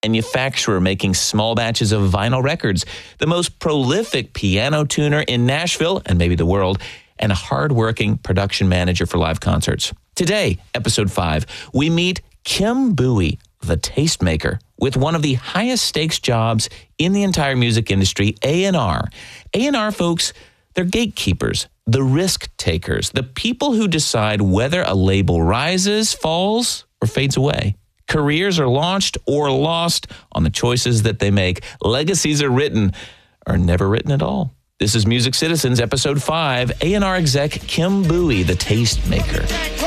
manufacturer making small batches of vinyl records, the most prolific piano tuner in Nashville and maybe the world, and a hardworking production manager for live concerts. Today, episode 5, we meet Kim Bowie, the tastemaker, with one of the highest stakes jobs in the entire music industry, A&R. A&R folks, they're gatekeepers, the risk takers, the people who decide whether a label rises, falls, or fades away. Careers are launched or lost on the choices that they make. Legacies are written or never written at all. This is Music Citizens, episode 5, A&R exec Kim Bowie, the tastemaker.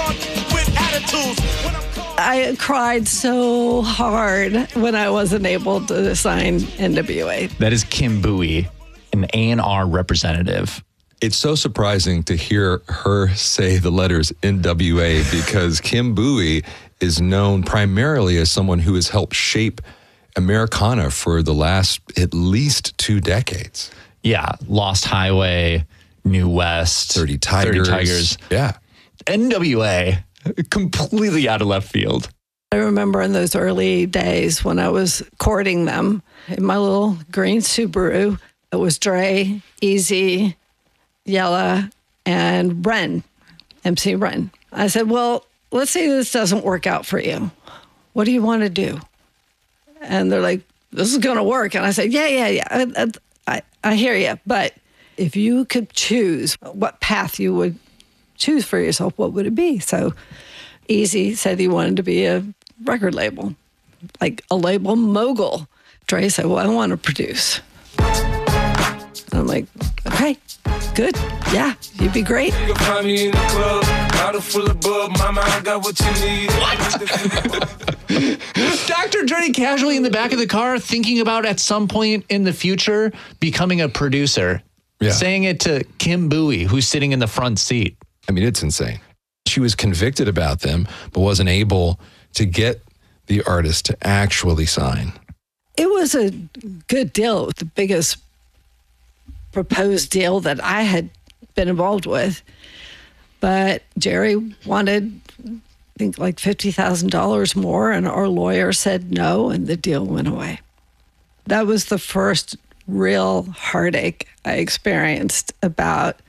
I cried so hard when I wasn't able to sign NWA. That is Kim Bowie, an A&R representative. It's so surprising to hear her say the letters NWA because Kim Bowie is known primarily as someone who has helped shape Americana for the last at least 2 decades. Yeah, Lost Highway, New West, 30 Tigers. Yeah. NWA, completely out of left field. I remember in those early days when I was courting them in my little green Subaru, it was Dre, Easy, Yella, and Ren, MC Ren. I said, well, let's say this doesn't work out for you. What do you want to do? And they're like, this is going to work. And I said, yeah. I hear you. But if you could choose what path you would choose for yourself, what would it be? So Easy said he wanted to be a record label, like a label mogul. Dre said, well, I want to produce. And I'm like, okay, good. Yeah, you'd be great. You can find me in the club, bottle full of bub, mama, I got what you need. Dr. Dre casually in the back of the car thinking about at some point in the future becoming a producer, saying it to Kim Bowie, who's sitting in the front seat. I mean, it's insane. She was convicted about them, but wasn't able to get the artist to actually sign. It was a good deal, the biggest proposed deal that I had been involved with. But Jerry wanted, I think, like $50,000 more, and our lawyer said no, and the deal went away. That was the first real heartache I experienced about